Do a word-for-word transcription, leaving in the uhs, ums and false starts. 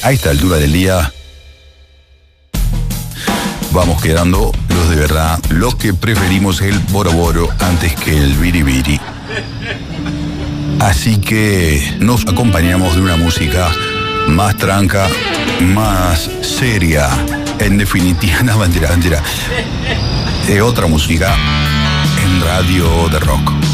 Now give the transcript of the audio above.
a esta altura del día vamos quedando los de verdad, los que preferimos el boroboro antes que el biribiri. Así que nos acompañamos de una música más tranca, más seria, en definitiva, no, mentira, mentira, de otra música en Radio de Rock.